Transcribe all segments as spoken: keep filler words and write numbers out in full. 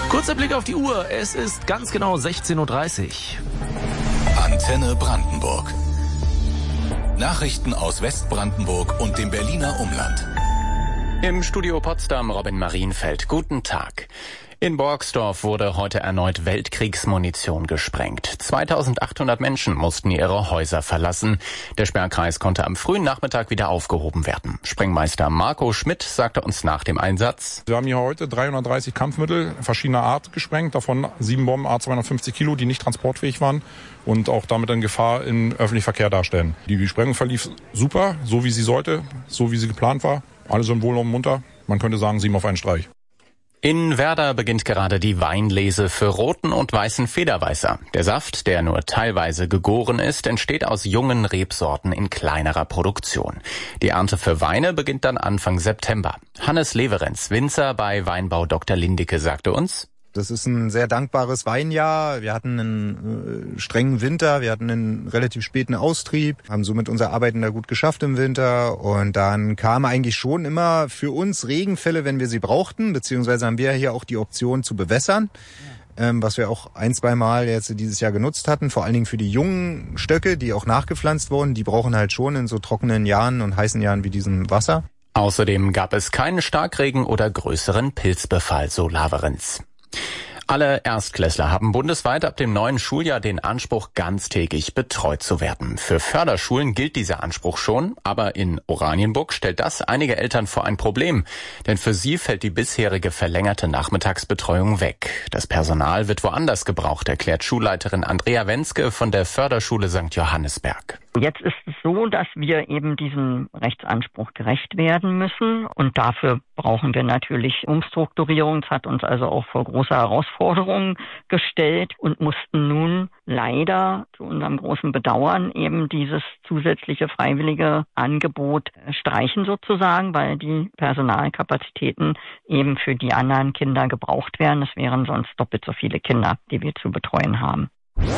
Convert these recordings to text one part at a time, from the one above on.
Kurzer Blick auf die Uhr. Es ist ganz genau sechzehn Uhr dreißig. Antenne Brandenburg. Nachrichten aus Westbrandenburg und dem Berliner Umland. Im Studio Potsdam Robin Marienfeld. Guten Tag. In Borgsdorf wurde heute erneut Weltkriegsmunition gesprengt. zweitausendachthundert Menschen mussten ihre Häuser verlassen. Der Sperrkreis konnte am frühen Nachmittag wieder aufgehoben werden. Sprengmeister Marco Schmidt sagte uns nach dem Einsatz: Wir haben hier heute dreihundertdreißig Kampfmittel verschiedener Art gesprengt, davon sieben Bomben A zweihundertfünfzig Kilo, die nicht transportfähig waren und auch damit eine Gefahr im öffentlichen Verkehr darstellen. Die Sprengung verlief super, so wie sie sollte, so wie sie geplant war. Alle sind wohl und munter. Man könnte sagen, sieben auf einen Streich. In Werder beginnt gerade die Weinlese für roten und weißen Federweißer. Der Saft, der nur teilweise gegoren ist, entsteht aus jungen Rebsorten in kleinerer Produktion. Die Ernte für Weine beginnt dann Anfang September. Hannes Leverenz, Winzer bei Weinbau Doktor Lindicke, sagte uns: Das ist ein sehr dankbares Weinjahr. Wir hatten einen äh, strengen Winter, wir hatten einen relativ späten Austrieb, haben somit unser Arbeiten da gut geschafft im Winter. Und dann kamen eigentlich schon immer für uns Regenfälle, wenn wir sie brauchten, beziehungsweise haben wir hier auch die Option zu bewässern, ähm, was wir auch ein, zwei Mal jetzt dieses Jahr genutzt hatten. Vor allen Dingen für die jungen Stöcke, die auch nachgepflanzt wurden, die brauchen halt schon in so trockenen Jahren und heißen Jahren wie diesem Wasser. Außerdem gab es keinen Starkregen oder größeren Pilzbefall, so Leverenz. Alle Erstklässler haben bundesweit ab dem neuen Schuljahr den Anspruch, ganztägig betreut zu werden. Für Förderschulen gilt dieser Anspruch schon, aber in Oranienburg stellt das einige Eltern vor ein Problem. Denn für sie fällt die bisherige verlängerte Nachmittagsbetreuung weg. Das Personal wird woanders gebraucht, erklärt Schulleiterin Andrea Wenzke von der Förderschule Sankt Johannisberg. Jetzt ist es so, dass wir eben diesem Rechtsanspruch gerecht werden müssen und dafür brauchen wir natürlich Umstrukturierung. Es hat uns also auch vor große Herausforderungen gestellt und mussten nun leider zu unserem großen Bedauern eben dieses zusätzliche freiwillige Angebot streichen sozusagen, weil die Personalkapazitäten eben für die anderen Kinder gebraucht werden. Es wären sonst doppelt so viele Kinder, die wir zu betreuen haben.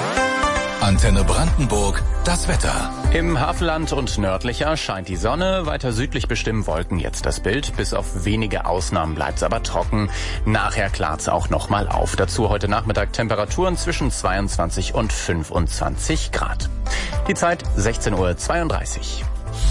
Antenne Brandenburg, das Wetter. Im Havelland und nördlicher scheint die Sonne, weiter südlich bestimmen Wolken jetzt das Bild. Bis auf wenige Ausnahmen bleibt's aber trocken. Nachher klart's auch nochmal auf. Dazu heute Nachmittag Temperaturen zwischen zweiundzwanzig und fünfundzwanzig Grad. Die Zeit sechzehn Uhr zweiunddreißig.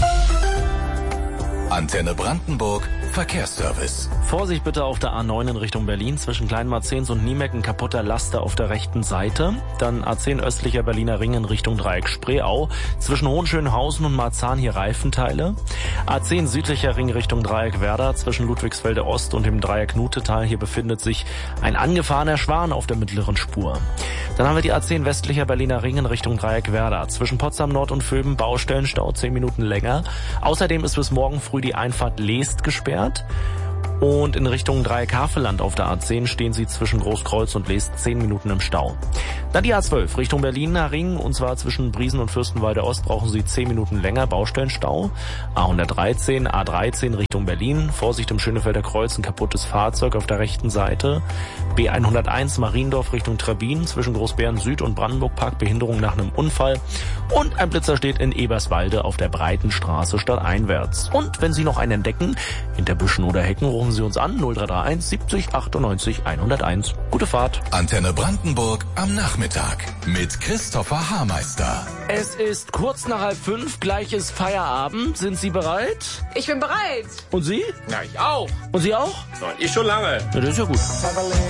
Antenne Brandenburg, Verkehrsservice. Vorsicht bitte auf der A neun in Richtung Berlin. Zwischen Kleinmarzehns und Niemeck ein kaputter Laster auf der rechten Seite. Dann A zehn östlicher Berliner Ring in Richtung Dreieck Spreeau. Zwischen Hohenschönhausen und Marzahn hier Reifenteile. A zehn südlicher Ring Richtung Dreieck Werder. Zwischen Ludwigsfelde Ost und dem Dreieck Nutetal. Hier befindet sich ein angefahrener Schwan auf der mittleren Spur. Dann haben wir die A zehn westlicher Berliner Ring in Richtung Dreieck Werder. Zwischen Potsdam Nord und Vöben Baustellenstau zehn Minuten länger. Außerdem ist bis morgen früh die Einfahrt Leest gesperrt. Und in Richtung Dreieck Havelland auf der A zehn stehen Sie zwischen Großkreuz und Leest zehn Minuten im Stau. Dann die A zwölf Richtung Berliner Ring, und zwar zwischen Briesen und Fürstenwalde Ost brauchen Sie zehn Minuten länger, Baustellenstau. A hundertdreizehn, A dreizehn Richtung Berlin, Vorsicht im Schönefelder Kreuz, ein kaputtes Fahrzeug auf der rechten Seite. B hunderteins Mariendorf Richtung Trebin, zwischen Großbären Süd und Brandenburgpark, Behinderung nach einem Unfall. Und ein Blitzer steht in Eberswalde auf der Breitenstraße stadteinwärts. Und wenn Sie noch einen entdecken, hinter Büschen oder Hecken, rufen Sie uns an null drei drei eins siebzig achtundneunzig hunderteins. Gute Fahrt. Antenne Brandenburg am Nachmittag mit Christopher Haarmeister. Es ist kurz nach halb fünf, gleich ist Feierabend. Sind Sie bereit? Ich bin bereit. Und Sie? Ja, ich auch. Und Sie auch? Ich schon lange. Ja, das ist ja gut.